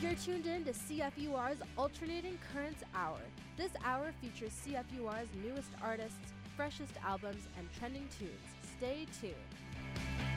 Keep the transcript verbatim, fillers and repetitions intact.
You're tuned in to C F U R's Alternating Currents Hour. This hour features C F U R's newest artists, freshest albums, and trending tunes. Stay tuned.